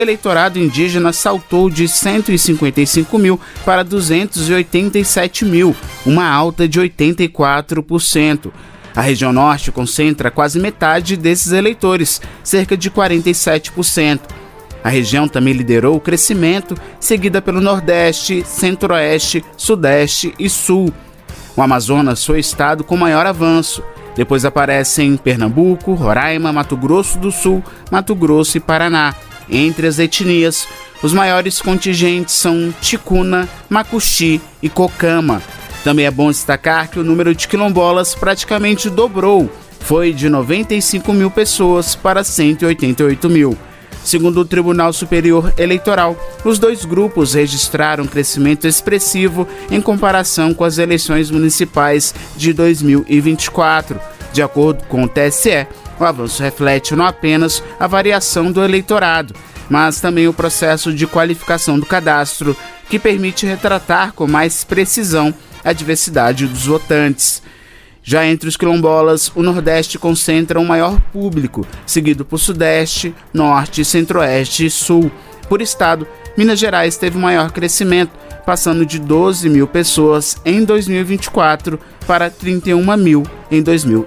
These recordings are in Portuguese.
o eleitorado indígena saltou de 155 mil para 287 mil, uma alta de 84%. A região norte concentra quase metade desses eleitores, cerca de 47%. A região também liderou o crescimento, seguida pelo Nordeste, Centro-Oeste, Sudeste e Sul. O Amazonas foi o estado com maior avanço. Depois aparecem Pernambuco, Roraima, Mato Grosso do Sul, Mato Grosso e Paraná. Entre as etnias, os maiores contingentes são Ticuna, Macuxi e Cocama. Também é bom destacar que o número de quilombolas praticamente dobrou. Foi de 95 mil pessoas para 188 mil. Segundo o Tribunal Superior Eleitoral, os dois grupos registraram um crescimento expressivo em comparação com as eleições municipais de 2024. De acordo com o TSE, o avanço reflete não apenas a variação do eleitorado, mas também o processo de qualificação do cadastro, que permite retratar com mais precisão a diversidade dos votantes. Já entre os quilombolas, o Nordeste concentra um maior público, seguido por Sudeste, Norte, Centro-Oeste e Sul. Por estado, Minas Gerais teve maior crescimento, passando de 12 mil pessoas em 2024 para 31 mil em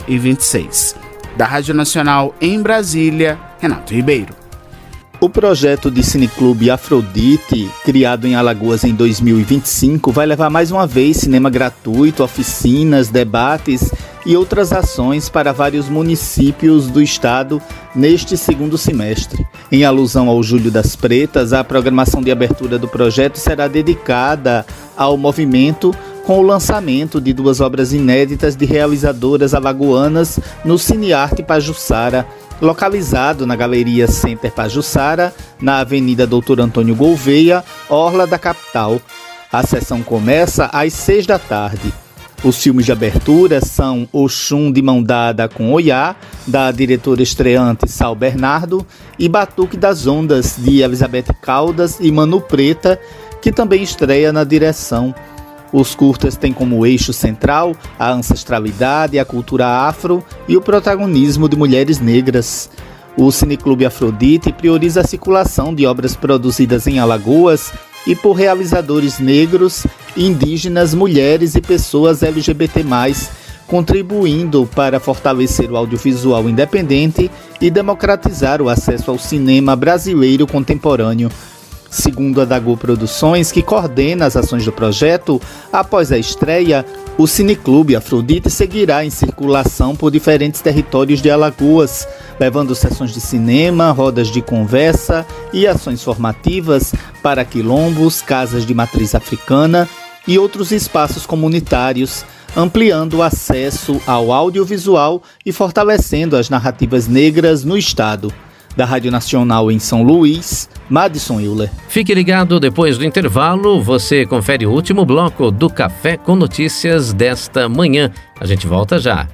2026. Da Rádio Nacional em Brasília, Renato Ribeiro. O projeto de Cineclube Afrodite, criado em Alagoas em 2025, vai levar mais uma vez cinema gratuito, oficinas, debates e outras ações para vários municípios do estado neste segundo semestre. Em alusão ao Julho das Pretas, a programação de abertura do projeto será dedicada ao movimento, com o lançamento de 2 obras inéditas de realizadoras alagoanas no Cinearte Pajuçara, localizado na Galeria Center Pajuçara, na Avenida Doutor Antônio Gouveia, orla da capital. A sessão começa às 6 da tarde. Os filmes de abertura são Oxum de Mão Dada com Oiá, da diretora estreante Sal Bernardo, e Batuque das Ondas, de Elizabeth Caldas e Manu Preta, que também estreia na direção. Os curtas têm como eixo central a ancestralidade, a cultura afro e o protagonismo de mulheres negras. O Cineclube Afrodite prioriza a circulação de obras produzidas em Alagoas e por realizadores negros, indígenas, mulheres e pessoas LGBT+, contribuindo para fortalecer o audiovisual independente e democratizar o acesso ao cinema brasileiro contemporâneo. Segundo a Dago Produções, que coordena as ações do projeto, após a estreia, o Cineclube Afrodite seguirá em circulação por diferentes territórios de Alagoas, levando sessões de cinema, rodas de conversa e ações formativas para quilombos, casas de matriz africana e outros espaços comunitários, ampliando o acesso ao audiovisual e fortalecendo as narrativas negras no estado. Da Rádio Nacional em São Luís, Madison Euler. Fique ligado, depois do intervalo, você confere o último bloco do Café com Notícias desta manhã. A gente volta já.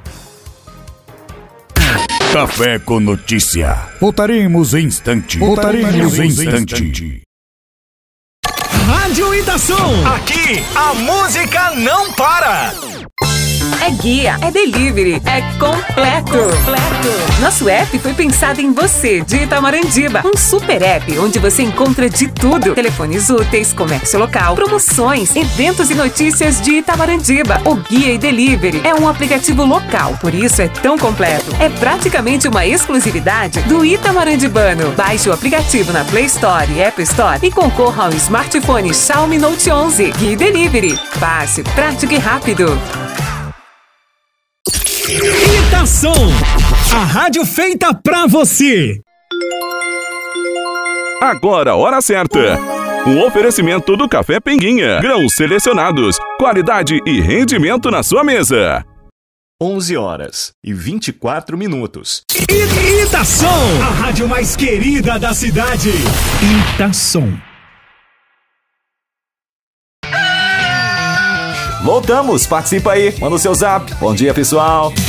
Café com Notícia. Voltaremos em instante. Rádio Itação. Aqui a música não para. É guia, é delivery, é completo. Nosso app foi pensado em você, de Itamarandibá. Um super app onde você encontra de tudo. Telefones úteis, comércio local, promoções, eventos e notícias de Itamarandibá. O Guia e Delivery é um aplicativo local, por isso é tão completo. É praticamente uma exclusividade do itamarandibano. Baixe o aplicativo na Play Store e App Store e concorra ao smartphone Xiaomi Note 11. Guia e Delivery. Fácil, prático e rápido. Itação, a rádio feita pra você. Agora, hora certa. Um oferecimento do Café Pinguinha. Grãos selecionados, qualidade e rendimento na sua mesa. 11h24. Itação, a rádio mais querida da cidade. Itação. Voltamos, participa aí, manda o seu zap. Bom dia, pessoal.